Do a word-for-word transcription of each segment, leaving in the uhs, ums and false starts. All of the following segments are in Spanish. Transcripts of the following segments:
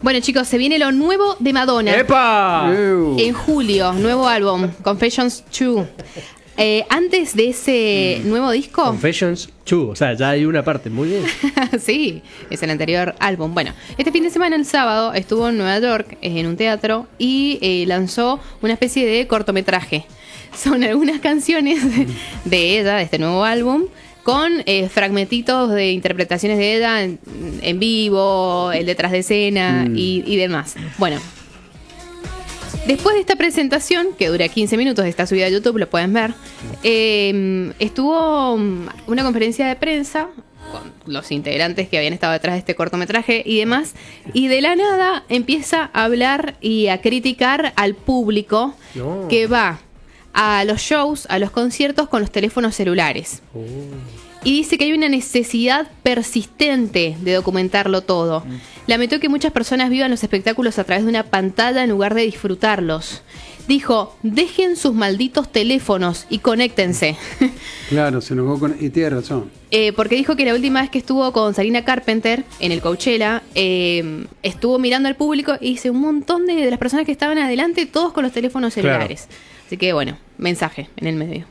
Bueno, chicos, se viene lo nuevo de Madonna. ¡Epa! En julio, nuevo álbum, Confessions dos. Eh, antes de ese mm. nuevo disco... Confessions dos, o sea, ya hay una parte, muy bien. Sí, es el anterior álbum. Bueno, este fin de semana, el sábado, estuvo en Nueva York, en un teatro, y eh, lanzó una especie de cortometraje. Son algunas canciones de, de ella, de este nuevo álbum, con eh, fragmentitos de interpretaciones de ella en, en vivo, el detrás de escena mm. y, y demás. Bueno, después de esta presentación, que dura quince minutos, está subida a YouTube, lo pueden ver, eh, estuvo una conferencia de prensa con los integrantes que habían estado detrás de este cortometraje y demás, y de la nada empieza a hablar y a criticar al público no. que va a los shows, a los conciertos con los teléfonos celulares. Oh. Y dice que hay una necesidad persistente de documentarlo todo. Mm. Lamentó que muchas personas vivan los espectáculos a través de una pantalla en lugar de disfrutarlos. Dijo, dejen sus malditos teléfonos y conéctense. Claro, se enojó con... Y tiene razón. Eh, porque dijo que la última vez que estuvo con Sabrina Carpenter en el Coachella, eh, estuvo mirando al público y dice un montón de, de las personas que estaban adelante, todos con los teléfonos celulares. Claro. Así que bueno, mensaje en el medio.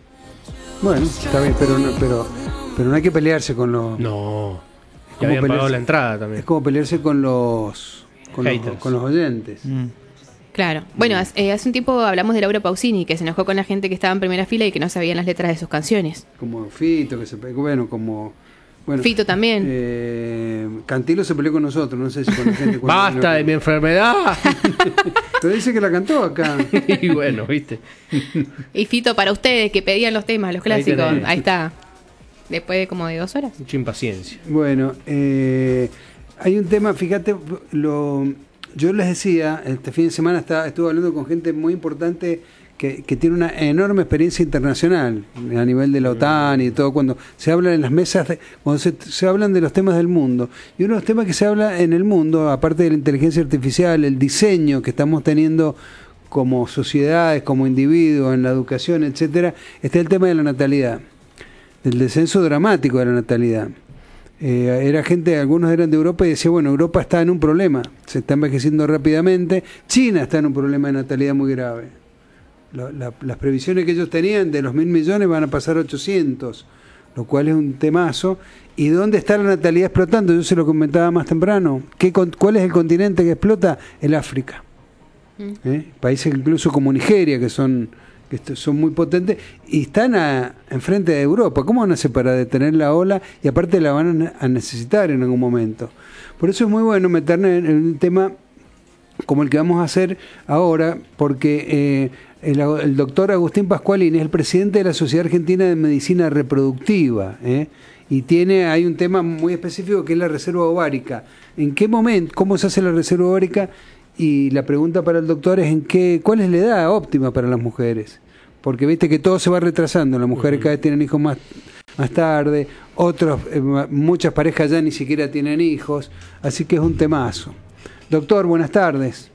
Bueno, está bien, pero no, pero, pero no hay que pelearse con los... No, ya habían pagado la entrada también. Es como pelearse con los con, los, con los oyentes. Mm. Claro. Bueno, hace, eh, hace un tiempo hablamos de Laura Pausini, que se enojó con la gente que estaba en primera fila y que no sabían las letras de sus canciones. Como Fito, que se bueno, como... Bueno, Fito también. Eh, Cantilo se peleó con nosotros, no sé si con la gente... ¡Basta de mi enfermedad! Pero dice que la cantó acá. Y bueno, viste. Y Fito, para ustedes que pedían los temas, los clásicos, ahí, ahí está. Después de como de dos horas. Mucha impaciencia. Bueno, eh, hay un tema, fíjate, lo, yo les decía, este fin de semana está, estuve hablando con gente muy importante que, que tiene una enorme experiencia internacional a nivel de la OTAN y todo, cuando se habla en las mesas, de, cuando se, se hablan de los temas del mundo. Y uno de los temas que se habla en el mundo, aparte de la inteligencia artificial, el diseño que estamos teniendo como sociedades, como individuos, en la educación, etcétera, está el tema de la natalidad, del descenso dramático de la natalidad. Eh, era gente, algunos eran de Europa y decía, bueno, Europa está en un problema, se está envejeciendo rápidamente, China está en un problema de natalidad muy grave. La, la, las previsiones que ellos tenían de los mil millones van a pasar a ochocientos, lo cual es un temazo. ¿Y dónde está la natalidad explotando? Yo se lo comentaba más temprano. ¿Qué, ¿Cuál es el continente que explota? El África. Mm. ¿Eh? Países incluso como Nigeria, que son que son muy potentes, y están a, enfrente de Europa. ¿Cómo van a hacer para detener la ola? Y aparte la van a necesitar en algún momento. Por eso es muy bueno meternos en, en un tema como el que vamos a hacer ahora, porque eh, el, el doctor Agustín Pascualini es el presidente de la Sociedad Argentina de Medicina Reproductiva, ¿eh? Y tiene, hay un tema muy específico que es la reserva ovárica. ¿En qué momento, cómo se hace la reserva ovárica? Y la pregunta para el doctor es en qué, ¿cuál es la edad óptima para las mujeres? Porque viste que todo se va retrasando, las mujeres uh-huh. cada vez tienen hijos más, más tarde, otros, eh, muchas parejas ya ni siquiera tienen hijos, así que es un temazo. Doctor, buenas tardes.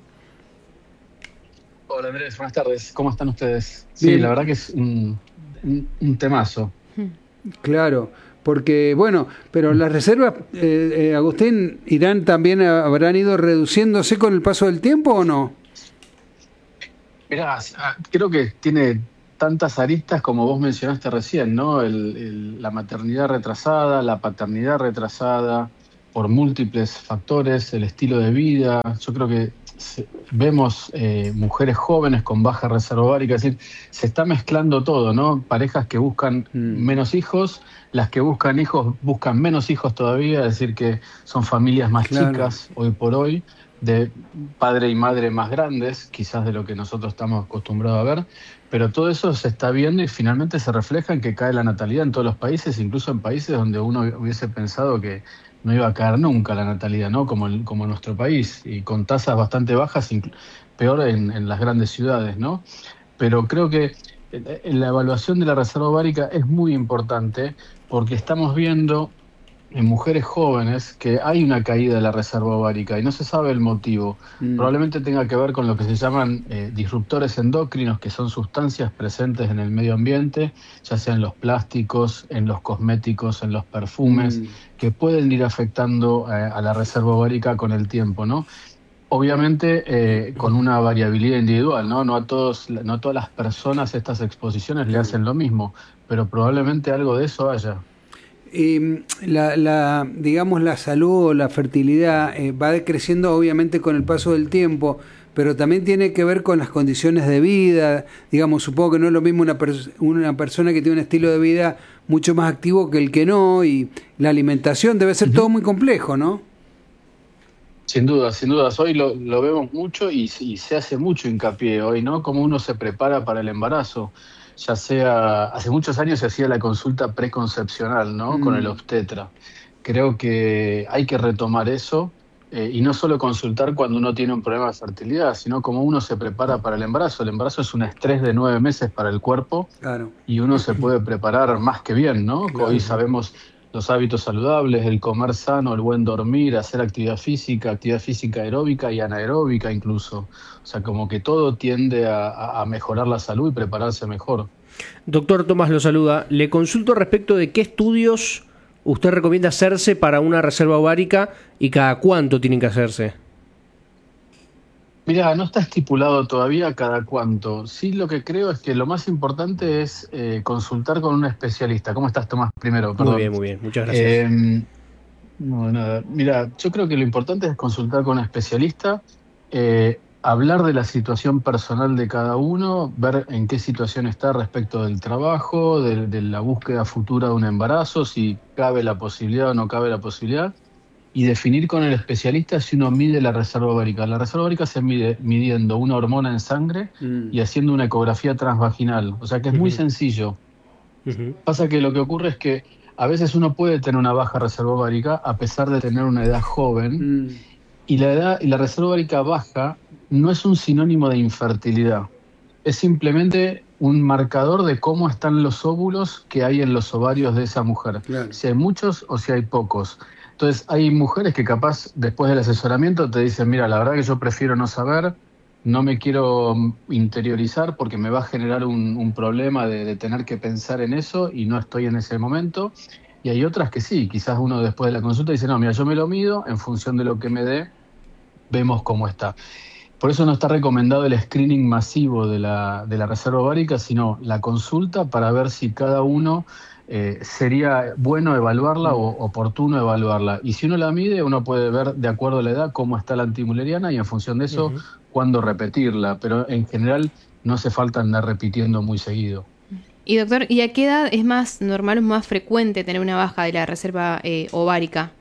Hola Andrés, buenas tardes. ¿Cómo están ustedes? Sí, Bien. La verdad que es un, un, un temazo. Claro, porque bueno, pero las reservas, eh, eh, Agustín, ¿irán también, habrán ido reduciéndose con el paso del tiempo o no? Mirá, creo que tiene tantas aristas como vos mencionaste recién, ¿no? El, el, la maternidad retrasada, la paternidad retrasada, por múltiples factores, el estilo de vida. Yo creo que se, vemos eh, mujeres jóvenes con baja reserva ovárica, es decir, se está mezclando todo, ¿no? Parejas que buscan mm. menos hijos, las que buscan hijos buscan menos hijos todavía, es decir, que son familias más claro. chicas hoy por hoy, de padre y madre más grandes, quizás de lo que nosotros estamos acostumbrados a ver, pero todo eso se está viendo y finalmente se refleja en que cae la natalidad en todos los países, incluso en países donde uno hubiese pensado que no iba a caer nunca la natalidad, ¿no? Como, el, como nuestro país, y con tasas bastante bajas, peor en, en las grandes ciudades, ¿no? Pero creo que la evaluación de la reserva ovárica es muy importante porque estamos viendo en mujeres jóvenes que hay una caída de la reserva ovárica y no se sabe el motivo. Mm. Probablemente tenga que ver con lo que se llaman eh, disruptores endocrinos, que son sustancias presentes en el medio ambiente, ya sea en los plásticos, en los cosméticos, en los perfumes, mm. que pueden ir afectando eh, a la reserva ovárica con el tiempo, ¿no? Obviamente eh, con una variabilidad individual, ¿no? No a todos, no a todas las personas estas exposiciones le hacen lo mismo, pero probablemente algo de eso haya. Eh, la, la, digamos, la salud o la fertilidad eh, va decreciendo obviamente con el paso del tiempo, pero también tiene que ver con las condiciones de vida. Digamos, supongo que no es lo mismo una, pers- una persona que tiene un estilo de vida mucho más activo que el que no, y la alimentación debe ser uh-huh. todo muy complejo, ¿no? Sin duda, sin duda. Hoy lo, lo vemos mucho y, y se hace mucho hincapié hoy, ¿no? Cómo uno se prepara para el embarazo. Ya sea, hace muchos años se hacía la consulta preconcepcional, ¿no? Mm. Con el obstetra. Creo que hay que retomar eso eh, y no solo consultar cuando uno tiene un problema de fertilidad, sino cómo uno se prepara para el embarazo. El embarazo es un estrés de nueve meses para el cuerpo, claro. Y uno se puede preparar más que bien, ¿no? Claro. Hoy sabemos los hábitos saludables, el comer sano, el buen dormir, hacer actividad física, actividad física aeróbica y anaeróbica incluso. O sea, como que todo tiende a, a mejorar la salud y prepararse mejor. Doctor Tomás lo saluda. Le consulto respecto de qué estudios usted recomienda hacerse para una reserva ovárica y cada cuánto tienen que hacerse. Mirá, no está estipulado todavía cada cuánto. Sí, lo que creo es que lo más importante es eh, consultar con un especialista. ¿Cómo estás, Tomás? Primero, perdón. Muy bien, muy bien. Muchas gracias. Eh, no, nada. Mira, yo creo que lo importante es consultar con un especialista, eh, hablar de la situación personal de cada uno, ver en qué situación está respecto del trabajo, de, de la búsqueda futura de un embarazo, si cabe la posibilidad o no cabe la posibilidad, y definir con el especialista si uno mide la reserva ovárica. La reserva ovárica se mide midiendo una hormona en sangre mm. y haciendo una ecografía transvaginal. O sea que es uh-huh. muy sencillo. Uh-huh. Pasa que lo que ocurre es que a veces uno puede tener una baja reserva ovárica a pesar de tener una edad joven, mm. y la edad y la reserva ovárica baja no es un sinónimo de infertilidad. Es simplemente un marcador de cómo están los óvulos que hay en los ovarios de esa mujer. Claro. Si hay muchos o si hay pocos. Entonces hay mujeres que capaz después del asesoramiento te dicen, mira, la verdad que yo prefiero no saber, no me quiero interiorizar porque me va a generar un, un problema de, de tener que pensar en eso y no estoy en ese momento. Y hay otras que sí, quizás uno después de la consulta dice, no, mira, yo me lo mido, en función de lo que me dé, vemos cómo está. Por eso no está recomendado el screening masivo de la, de la reserva ovárica, sino la consulta para ver si cada uno eh, sería bueno evaluarla o oportuno evaluarla. Y si uno la mide, uno puede ver de acuerdo a la edad cómo está la antimuleriana y en función de eso, uh-huh. cuándo repetirla. Pero en general no hace falta andar repitiendo muy seguido. Y doctor, ¿y a qué edad es más normal o más frecuente tener una baja de la reserva eh, ovárica?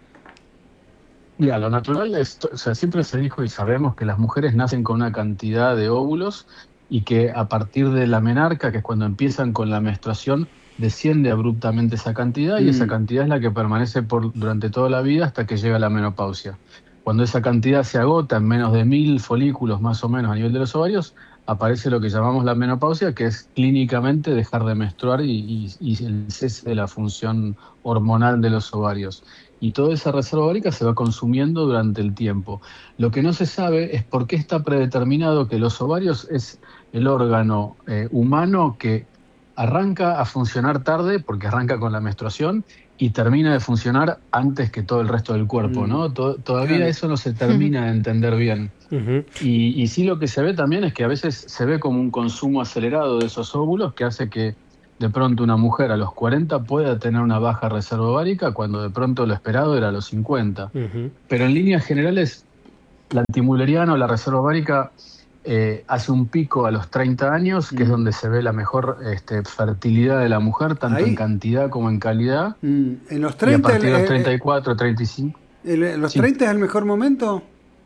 Mira, lo natural es, o sea, siempre se dijo y sabemos que las mujeres nacen con una cantidad de óvulos y que a partir de la menarca, que es cuando empiezan con la menstruación, desciende abruptamente esa cantidad y mm. esa cantidad es la que permanece por, durante toda la vida hasta que llega la menopausia. Cuando esa cantidad se agota en menos de mil folículos más o menos a nivel de los ovarios, aparece lo que llamamos la menopausia, que es clínicamente dejar de menstruar y, y, y el cese de la función hormonal de los ovarios. Y toda esa reserva ovárica se va consumiendo durante el tiempo. Lo que no se sabe es por qué está predeterminado que los ovarios es el órgano eh, humano que arranca a funcionar tarde, porque arranca con la menstruación, y termina de funcionar antes que todo el resto del cuerpo, ¿no? Tod- todavía claro. Eso no se termina de entender bien. Uh-huh. Y, y sí lo que se ve también es que a veces se ve como un consumo acelerado de esos óvulos que hace que de pronto una mujer a los cuarenta pueda tener una baja reserva ovárica cuando de pronto lo esperado era a los cincuenta. Uh-huh. Pero en líneas generales, la antimuleriana o la reserva ovárica eh, hace un pico a los treinta años, que uh-huh. es donde se ve la mejor este, fertilidad de la mujer, tanto ¿ahí? En cantidad como en calidad. Uh-huh. En los treinta, y a partir de el, los treinta y cuatro, treinta y cinco. El, ¿Los sí. treinta es el mejor momento?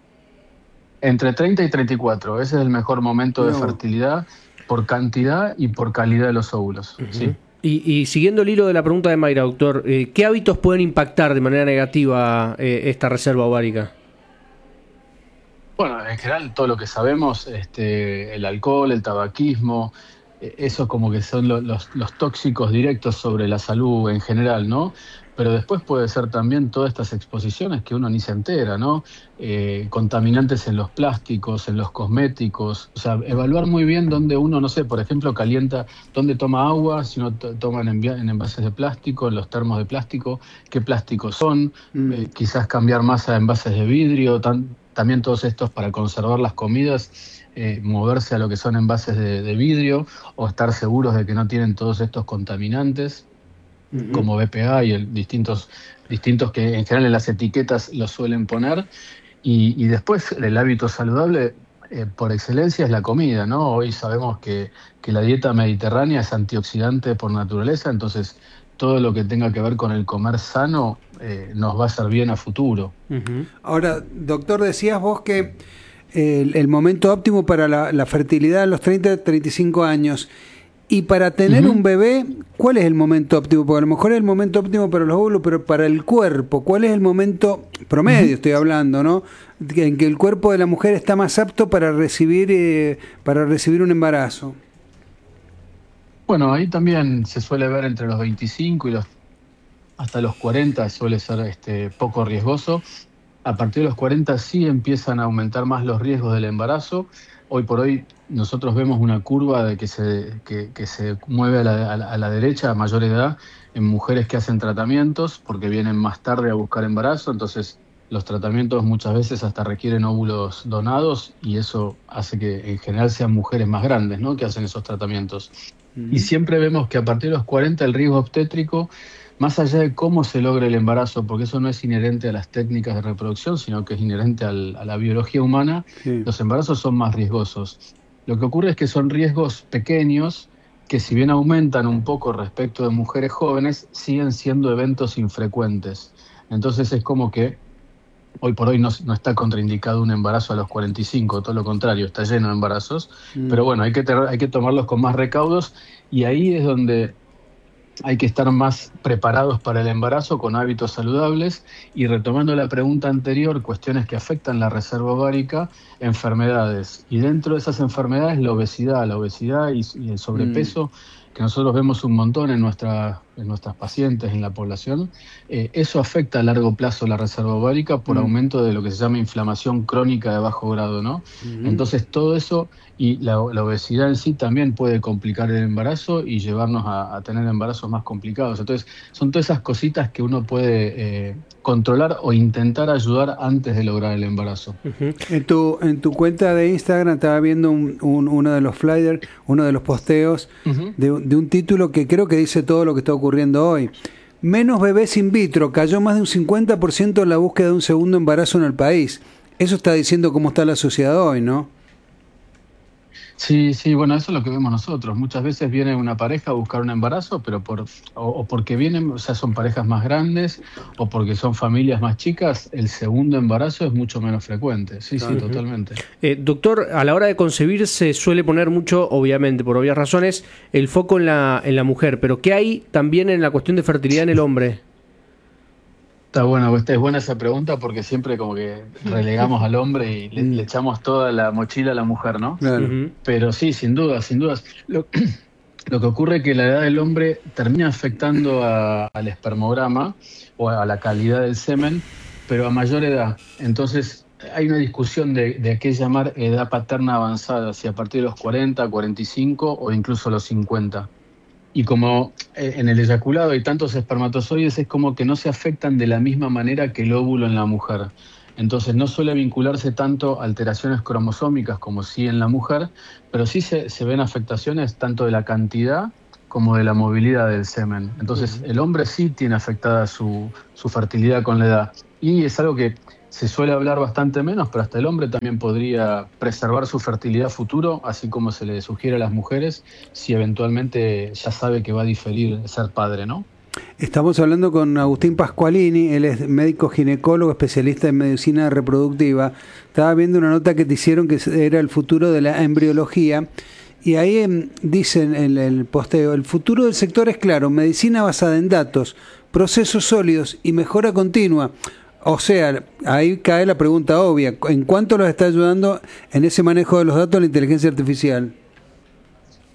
Entre treinta y treinta y cuatro, ese es el mejor momento no. de fertilidad, por cantidad y por calidad de los óvulos. Uh-huh. Sí. Y, y siguiendo el hilo de la pregunta de Mayra, doctor, eh, ¿qué hábitos pueden impactar de manera negativa eh, esta reserva ovárica? Bueno, en general todo lo que sabemos, este, el alcohol, el tabaquismo, eh, eso como que son lo, los, los tóxicos directos sobre la salud en general, ¿no? pero después puede ser también todas estas exposiciones que uno ni se entera, ¿no? Eh, contaminantes en los plásticos, en los cosméticos, o sea, evaluar muy bien dónde uno, no sé, por ejemplo, calienta, dónde toma agua, si uno t- toma en, envia- en envases de plástico, en los termos de plástico, qué plásticco son, Mm. eh, quizás cambiar más a envases de vidrio, tan- también todos estos para conservar las comidas, eh, moverse a lo que son envases de, de vidrio o estar seguros de que no tienen todos estos contaminantes Ujú. como B P A y el, distintos, distintos que en general en las etiquetas los suelen poner. Y, y después el hábito saludable eh, por excelencia es la comida, ¿no? Hoy sabemos que, que la dieta mediterránea es antioxidante por naturaleza, entonces todo lo que tenga que ver con el comer sano eh, nos va a hacer bien a futuro. Ujú. Ahora, doctor, decías vos que el, el momento óptimo para la, la fertilidad a los treinta, treinta y cinco años. Y para tener Ujú. un bebé, ¿cuál es el momento óptimo? Porque a lo mejor es el momento óptimo para los óvulos, pero para el cuerpo, ¿cuál es el momento promedio? Uh-huh. Estoy hablando, ¿no? En que el cuerpo de la mujer está más apto para recibir eh, para recibir un embarazo. Bueno, ahí también se suele ver entre los veinticinco y los hasta los cuarenta suele ser este, poco riesgoso. A partir de los cuarenta sí empiezan a aumentar más los riesgos del embarazo. Hoy por hoy nosotros vemos una curva de que se, que, que se mueve a la, a, la, a la derecha a mayor edad en mujeres que hacen tratamientos porque vienen más tarde a buscar embarazo, entonces los tratamientos muchas veces hasta requieren óvulos donados y eso hace que en general sean mujeres más grandes, ¿no?, que hacen esos tratamientos. Uh-huh. Y siempre vemos que a partir de los cuarenta el riesgo obstétrico, más allá de cómo se logra el embarazo, porque eso no es inherente a las técnicas de reproducción, sino que es inherente al, a la biología humana, sí. Los embarazos son más riesgosos. Lo que ocurre es que son riesgos pequeños que, si bien aumentan un poco respecto de mujeres jóvenes, siguen siendo eventos infrecuentes. Entonces es como que hoy por hoy no, no está contraindicado un embarazo a los cuarenta y cinco, todo lo contrario, está lleno de embarazos. Mm. Pero bueno, hay que, ter- hay que tomarlos con más recaudos y ahí es donde hay que estar más preparados para el embarazo con hábitos saludables y, retomando la pregunta anterior, cuestiones que afectan la reserva ovárica, enfermedades. Y dentro de esas enfermedades la obesidad, la obesidad y, y el sobrepeso, mm. que nosotros vemos un montón en, nuestra, en nuestras pacientes, en la población, eh, eso afecta a largo plazo la reserva ovárica por mm. aumento de lo que se llama inflamación crónica de bajo grado, ¿no? Mm. Entonces todo eso y la, la obesidad en sí también puede complicar el embarazo y llevarnos a, a tener embarazos más complicados. Entonces son todas esas cositas que uno puede eh, controlar o intentar ayudar antes de lograr el embarazo. Uh-huh. En tu en tu cuenta de Instagram estaba viendo un, un, uno de los flyers, uno de los posteos uh-huh. de, de un título que creo que dice todo lo que está ocurriendo hoy. Menos bebés in vitro, cayó más de un cincuenta por ciento en la búsqueda de un segundo embarazo en el país. Eso está diciendo cómo está la sociedad hoy, ¿no? Sí, sí, bueno, eso es lo que vemos nosotros. Muchas veces viene una pareja a buscar un embarazo, pero por o, o porque vienen, o sea, son parejas más grandes o porque son familias más chicas, el segundo embarazo es mucho menos frecuente. Sí, sí, uh-huh. totalmente. Eh, doctor, a la hora de concebir se suele poner mucho, obviamente, por obvias razones, el foco en la, en la mujer, pero ¿qué hay también en la cuestión de fertilidad en el hombre? Está bueno, es buena esa pregunta porque siempre como que relegamos al hombre y le, le echamos toda la mochila a la mujer, ¿no? Claro. Uh-huh. Pero sí, sin duda, sin dudas. Lo, lo que ocurre es que la edad del hombre termina afectando a, al espermograma o a la calidad del semen, pero a mayor edad. Entonces hay una discusión de, de a qué llamar edad paterna avanzada, si a partir de los cuarenta, cuarenta y cinco o incluso los cincuenta. Y como en el eyaculado hay tantos espermatozoides, es como que no se afectan de la misma manera que el óvulo en la mujer. Entonces no suele vincularse tanto a alteraciones cromosómicas como sí en la mujer, pero sí se, se ven afectaciones tanto de la cantidad como de la movilidad del semen. Entonces el hombre sí tiene afectada su, su fertilidad con la edad. Y es algo que se suele hablar bastante menos, pero hasta el hombre también podría preservar su fertilidad futuro, así como se le sugiere a las mujeres, si eventualmente ya sabe que va a diferir ser padre, ¿no? Estamos hablando con Agustín Pasqualini, él es médico ginecólogo, especialista en medicina reproductiva. Estaba viendo una nota que te hicieron que era el futuro de la embriología, y ahí eh, dicen en el, el posteo, el futuro del sector es claro, medicina basada en datos, procesos sólidos y mejora continua. O sea, ahí cae la pregunta obvia, ¿en cuánto los está ayudando en ese manejo de los datos la inteligencia artificial?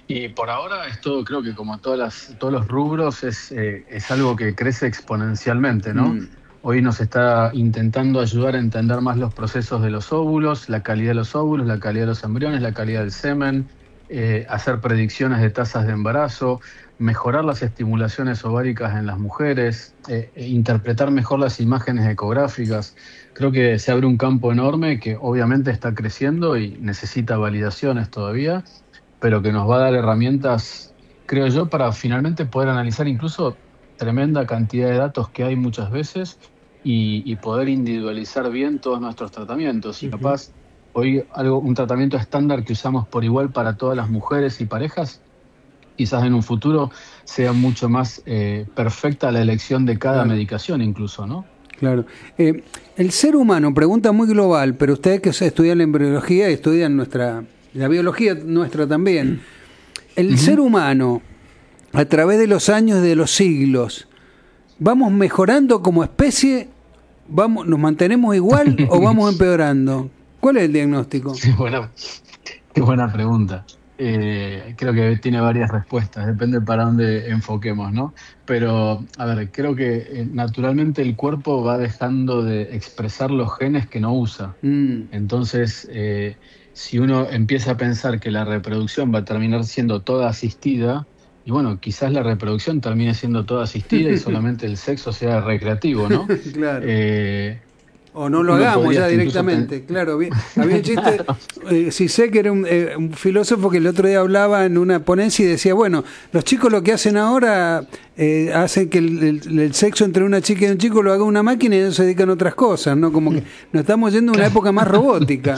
Y por ahora esto creo que como todas las, todos los rubros es, eh, es algo que crece exponencialmente, ¿no? Mm. Hoy nos está intentando ayudar a entender más los procesos de los óvulos, la calidad de los óvulos, la calidad de los embriones, la calidad del semen, eh, hacer predicciones de tasas de embarazo, mejorar las estimulaciones ováricas en las mujeres, eh, e interpretar mejor las imágenes ecográficas. Creo que se abre un campo enorme que obviamente está creciendo y necesita validaciones todavía, pero que nos va a dar herramientas, creo yo, para finalmente poder analizar incluso tremenda cantidad de datos que hay muchas veces y, y poder individualizar bien todos nuestros tratamientos. Y capaz, hoy algo, un tratamiento estándar que usamos por igual para todas las mujeres y parejas, quizás en un futuro sea mucho más eh, perfecta la elección de cada Claro. medicación incluso, ¿no? Claro. Eh, el ser humano, pregunta muy global, pero ustedes que estudian la embriología y estudian nuestra, la biología nuestra también. El Ujú. ser humano, a través de los años, de los siglos, ¿vamos mejorando como especie? ¿Vamos, ¿Nos mantenemos igual o vamos empeorando? ¿Cuál es el diagnóstico? Qué buena, qué buena pregunta. Eh, creo que tiene varias respuestas, depende para dónde enfoquemos, ¿no? Pero, a ver, creo que eh, naturalmente el cuerpo va dejando de expresar los genes que no usa. Mm, Entonces, eh, si uno empieza a pensar que la reproducción va a terminar siendo toda asistida, y bueno, quizás la reproducción termine siendo toda asistida y solamente el sexo sea recreativo, ¿no? claro. Eh, O no lo uno hagamos podría ya hasta incluso directamente, pen- claro. Bien. Había un chiste, eh, si sé que era un, eh, un filósofo que el otro día hablaba en una ponencia y decía, bueno, los chicos lo que hacen ahora eh, hacen que el, el- el sexo entre una chica y un chico lo haga una máquina y ellos se dedican a otras cosas, ¿no? Como que nos estamos yendo a una época más robótica.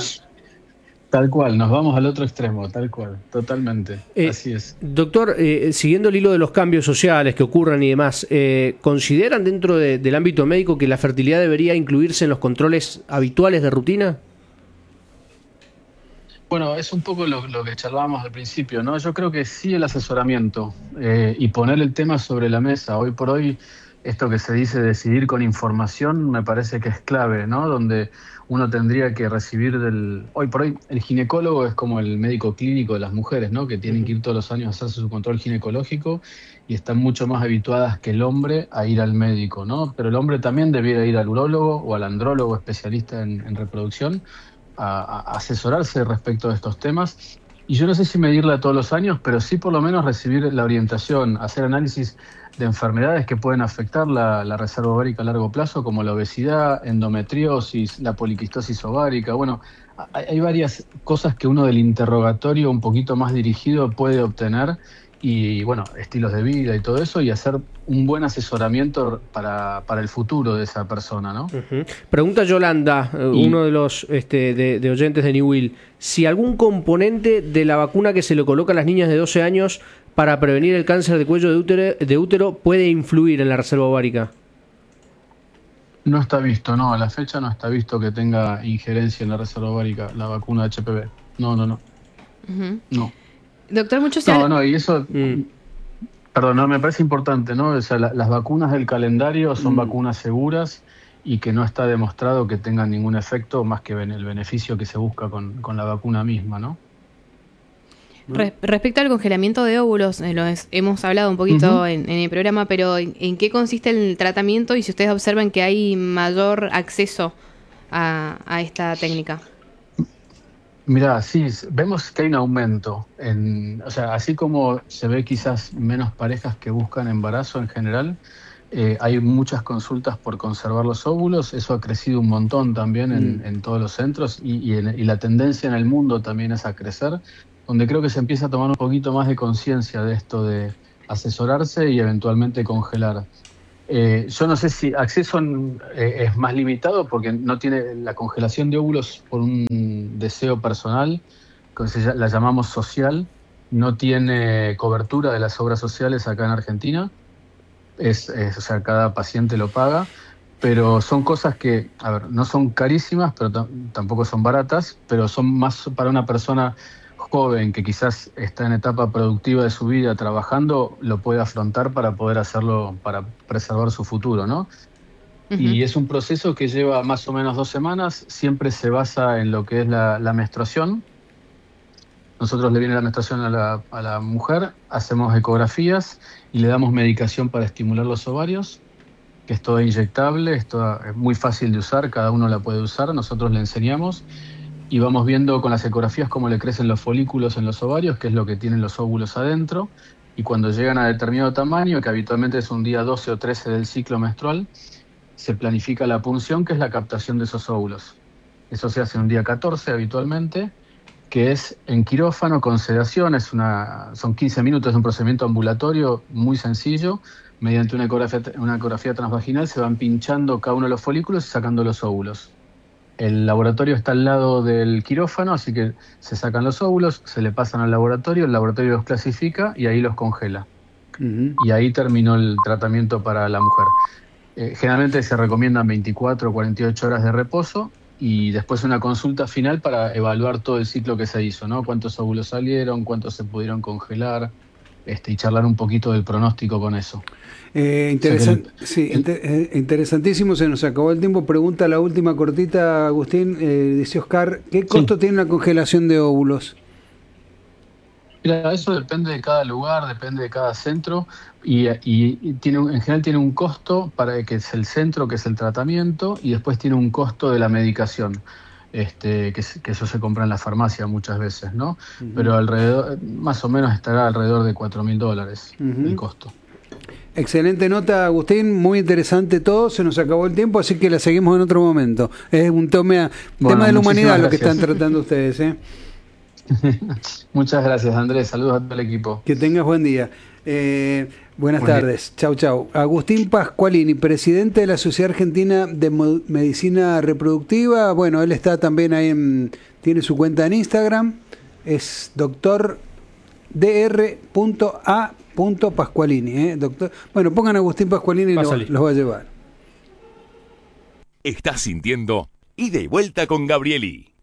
Tal cual, nos vamos al otro extremo, tal cual, totalmente, Eh, así es. Doctor, eh, siguiendo el hilo de los cambios sociales que ocurran y demás, eh, ¿consideran dentro de- del ámbito médico que la fertilidad debería incluirse en los controles habituales de rutina? Bueno, es un poco lo, lo que charlábamos al principio, ¿no? Yo creo que sí el asesoramiento eh, y poner el tema sobre la mesa. Hoy por hoy, esto que se dice decidir con información me parece que es clave, ¿no? Donde uno tendría que recibir del... Hoy por hoy, el ginecólogo es como el médico clínico de las mujeres, ¿no? Que tienen que ir todos los años a hacerse su control ginecológico y están mucho más habituadas que el hombre a ir al médico, ¿no? Pero el hombre también debiera ir al urólogo o al andrólogo especialista en, en reproducción a, a asesorarse respecto de estos temas. Y yo no sé si medirla todos los años, pero sí por lo menos recibir la orientación, hacer análisis de enfermedades que pueden afectar la, la reserva ovárica a largo plazo, como la obesidad, endometriosis, la poliquistosis ovárica. Bueno, hay, hay varias cosas que uno del interrogatorio un poquito más dirigido puede obtener y, bueno, estilos de vida y todo eso, y hacer un buen asesoramiento para, para el futuro de esa persona, ¿no? Ujú. Pregunta Yolanda, eh, Y- uno de los este, de, de oyentes de New Will, si algún componente de la vacuna que se le coloca a las niñas de doce años para prevenir el cáncer de cuello de útero, de útero puede influir en la reserva ovárica. No está visto, no, a la fecha no está visto que tenga injerencia en la reserva ovárica, la vacuna H P V. No, no, no, Ujú. no. Doctor, mucho se No, habla- no, y eso, Mm. perdón, no, me parece importante, ¿no? O sea, la- las vacunas del calendario son Mm. vacunas seguras y que no está demostrado que tengan ningún efecto más que ben- el beneficio que se busca con, con la vacuna misma, ¿no? Re- respecto al congelamiento de óvulos, eh, lo es- hemos hablado un poquito Ujú. en, en el programa, pero ¿en, en qué consiste el tratamiento y si ustedes observan que hay mayor acceso a, a esta técnica? Mirá, sí, s- vemos que hay un aumento. En, o sea, así como se ve quizás menos parejas que buscan embarazo en general, eh, hay muchas consultas por conservar los óvulos. Eso ha crecido un montón también en, Mm. en todos los centros y, y en- y la tendencia en el mundo también es a crecer, donde creo que se empieza a tomar un poquito más de conciencia de esto de asesorarse y eventualmente congelar. Eh, yo no sé si acceso eh, es más limitado porque no tiene la congelación de óvulos por un deseo personal, que se ll- la llamamos social, no tiene cobertura de las obras sociales acá en Argentina, es, es- o sea, cada paciente lo paga, pero son cosas que, a ver, no son carísimas, pero tam- tampoco son baratas, pero son más para una persona joven que quizás está en etapa productiva de su vida trabajando, lo puede afrontar para poder hacerlo, para preservar su futuro, ¿no? Ujú. Y es un proceso que lleva más o menos dos semanas, siempre se basa en lo que es la, la menstruación, nosotros le viene la menstruación a la, a la mujer, hacemos ecografías y le damos medicación para estimular los ovarios, que es toda inyectable, es, toda, es muy fácil de usar, cada uno la puede usar, nosotros le enseñamos y vamos viendo con las ecografías cómo le crecen los folículos en los ovarios, que es lo que tienen los óvulos adentro, y cuando llegan a determinado tamaño, que habitualmente es un día doce o trece del ciclo menstrual, se planifica la punción, que es la captación de esos óvulos. Eso se hace un día catorce habitualmente, que es en quirófano con sedación, es una, son quince minutos, es un procedimiento ambulatorio muy sencillo. Mediante una ecografía, una ecografía transvaginal se van pinchando cada uno de los folículos y sacando los óvulos. El laboratorio está al lado del quirófano, así que se sacan los óvulos, se le pasan al laboratorio, el laboratorio los clasifica y ahí los congela. Uh-huh. Y ahí terminó el tratamiento para la mujer. Eh, generalmente se recomiendan veinticuatro o cuarenta y ocho horas de reposo y después una consulta final para evaluar todo el ciclo que se hizo, ¿no? Cuántos óvulos salieron, cuántos se pudieron congelar, este, y charlar un poquito del pronóstico con eso. Eh, interesant, o sea el, sí, el, inter, interesantísimo, se nos acabó el tiempo. Pregunta la última cortita, Agustín, eh, dice Oscar, ¿qué costo sí. tiene la congelación de óvulos? Mira, eso depende de cada lugar, depende de cada centro y, y, y tiene en general tiene un costo para que es el centro, que es el tratamiento, y después tiene un costo de la medicación, este, que, que eso se compra en la farmacia muchas veces, ¿no? Uh-huh. Pero alrededor, más o menos estará alrededor de cuatro mil dólares uh-huh. el costo. Excelente nota, Agustín, muy interesante todo, se nos acabó el tiempo, así que la seguimos en otro momento. Es un tema, bueno, tema de la humanidad gracias. Lo que están tratando ustedes, ¿eh? Muchas gracias, Andrés. Saludos a todo el equipo. Que tengas buen día. Eh, buenas buen tardes. Día. Chau, chau. Agustín Pasqualini, presidente de la Sociedad Argentina de Medicina Reproductiva. Bueno, él está también ahí, en, tiene su cuenta en Instagram. Es doctor dr punto a punto pasqualini. ¿eh? Doctor, bueno, pongan Agustín Pasqualini y lo, los va a llevar. Estás sintiendo Ida y Vuelta con Gabrieli.